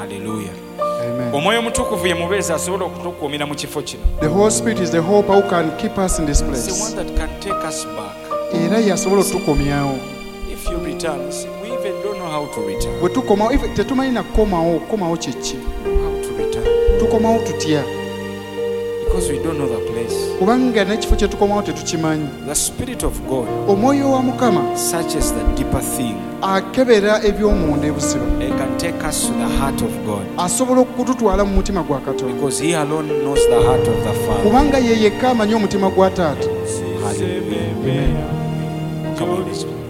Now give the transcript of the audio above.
Hallelujah. Amen. Omwoyo omutukuvu ye mubeezi asobola okutukuumira mu kifo kino. The Holy Spirit is the hope who can keep us in this It's the place. one that can take us back. Era yasobola otukomyawo. If you return, see, we even don't know how to return. Bwe tukomawo tetumanyi na kukomawo kiki. How to return. Tukomawo tutya? Because we don't know the place. Kubanga n'ekifo kye tukomawo tetukimanyi. The Spirit of God Omwoyo wa Mukama searches the deeper thing. akebera eby'omunda ebuziba. It can take us to the heart of God. Asobola okututwala mu mutima gwa Katonda. Because He alone knows the heart of the Father. Kubanga ye yekka amanyi omutima gwa Taata. Hallelujah. Come on, let's go.